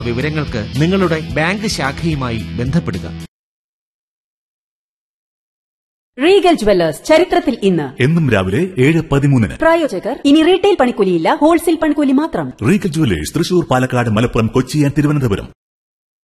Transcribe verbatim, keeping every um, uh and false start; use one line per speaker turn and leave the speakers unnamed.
വിവരങ്ങൾക്ക് നിങ്ങളുടെ ബാങ്ക് ശാഖയുമായി ബന്ധപ്പെടുക.
റീഗൽ ജുവല്ലേഴ്സ് ചരിത്രത്തിൽ ഇന്ന്
എന്നും രാവിലെ ഏഴ് പതിമൂന്നിന്.
പ്രായോജകർ ഇനി റീറ്റെയിൽ പണിക്കൂലിയില്ല, ഹോൾസെയിൽ പണിക്കൂലി മാത്രം.
Regal jewellers Thrissur, Palakkad, Malappuram, Kochi and Thiruvananthapuram.